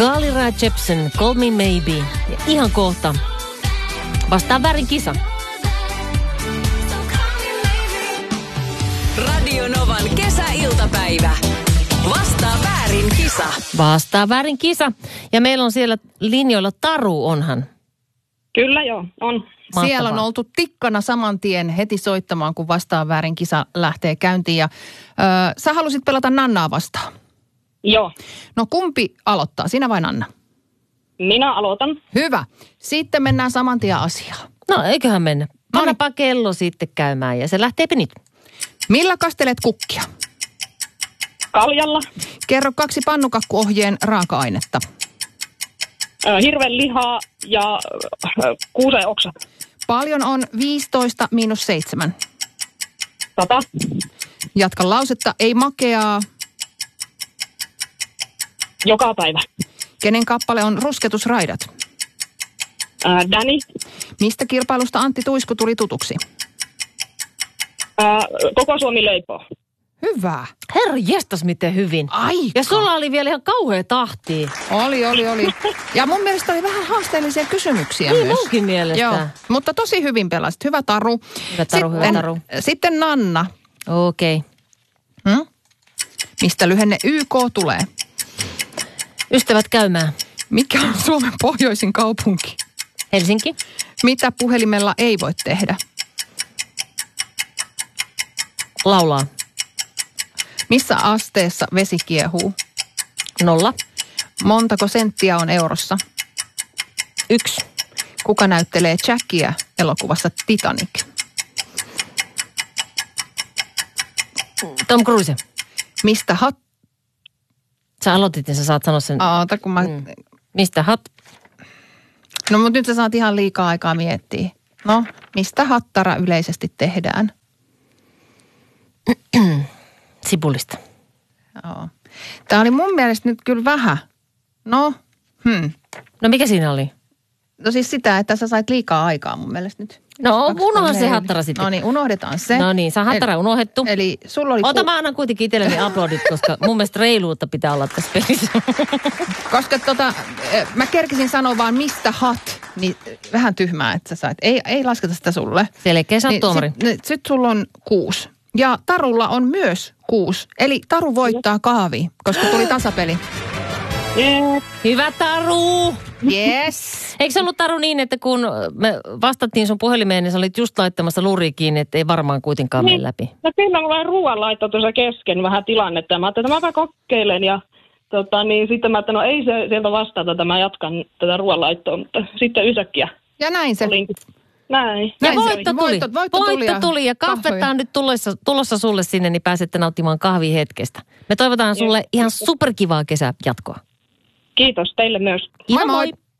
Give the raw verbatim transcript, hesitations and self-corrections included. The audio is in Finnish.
Carly Rae Jepsen, Call Me Maybe. Ja ihan kohta vastaan väärin kisa. Radio Novan kesäiltapäivä. Vastaa väärin kisa. Vastaa väärin kisa. Ja meillä on siellä linjoilla Taru, onhan. Kyllä joo, on. Mahtavaa. Siellä on oltu tikkana saman tien heti soittamaan, kun vastaan väärin kisa lähtee käyntiin. Ja, ö, sä halusit pelata Nannaa vastaan. Joo. No kumpi aloittaa, sinä vai Nanna? Minä aloitan. Hyvä. Sitten mennään saman tien asiaan. No eiköhän mennä. Pannapa kello sitten käymään ja se lähtee nyt. Millä kastelet kukkia? Kaljalla. Kerro kaksi pannukakkuohjeen raaka-ainetta. Äh, hirven lihaa ja äh, kuusen oksa. Paljon on viisitoista miinus seitsemän. Sata. Jatka lausetta. Ei makeaa. Joka päivä. Kenen kappale on Rusketusraidat? Äh, Danny. Mistä kilpailusta Antti Tuisku tuli tutuksi? Äh, koko Suomi leipoo. Hyvä. Herra jestas, miten hyvin. Aika. Ja sulla oli vielä ihan kauhea tahti. Oli, oli, oli. Ja mun mielestä oli vähän haasteellisia kysymyksiä Niin myös. munkin mielestä. Joo, mutta tosi hyvin pelasit. Hyvä Taru. Hyvä Taru, sitten, hyvä Taru. Sitten Nanna. Okei. Okay. Hmm? Mistä lyhenne Y K tulee? Ystävät käymään. Mikä on Suomen pohjoisin kaupunki? Helsinki. Mitä puhelimella ei voi tehdä? Laulaa. Missä asteessa vesi kiehuu? Nolla. Montako senttiä on eurossa? Yksi. Kuka näyttelee Jackia elokuvassa Titanic? Tom Cruise. Mistä hat... Sä aloitit ja sä saat sanoa sen. Aata, kun mä... Mm. Mistä hat... No, mutta nyt sä saat ihan liikaa aikaa miettiä. No, mistä hattara yleisesti tehdään? Sipulista. Joo. Tämä oli mun mielestä nyt kyllä vähän. No, hmm. No mikä siinä oli? No siis sitä, että sä sait liikaa aikaa mun mielestä nyt. No Kaksi, unohan kolme, se neljä. hattara sitten. No niin, unohdetaan se. No niin, se hattara eli, unohdettu. Eli sulla oli... Ota, ku... mä annan kuitenkin itselleni aplodit, koska mun mielestä reiluutta pitää olla tässä pelissä. Koska tota, mä kerkisin sanoa vaan mistä hat, niin vähän tyhmää, että sä sait. Ei, ei lasketa sitä sulle. Selkeä, sä oot niin tuomari. Sitten sit sulla on kuusi. Ja Tarulla on myös kuusi. Eli Taru voittaa kahvi, koska tuli tasapeli. Yeah. Hyvä Taru! Yes. Eikö se ollut Taru niin, että kun me vastattiin sun puhelimeen, niin sä olit just laittamassa luriin kiinni, että ei varmaan kuitenkaan mene läpi? No kyllä mulla on ruoanlaitto tuossa kesken vähän tilannetta. Mä ajattelin, että mä kokeilen ja tota, niin sitten mä ajattelin, no ei se sieltä vastata, että mä jatkan tätä ruoanlaittoa, mutta sitten yhtäkkiä Ja näin se. olinkin. Näin. Ja Näin se voitto oli. tuli. Voitto- voitto tuli ja Voitto tuli ja kahvetta kahvoja. on nyt tulossa, tulossa sulle sinne, niin pääsette nauttimaan kahvia hetkestä. Me toivotaan sulle ihan superkivaa kesäjatkoa. Kiitos teille myös. Ihan Moi moi. moi.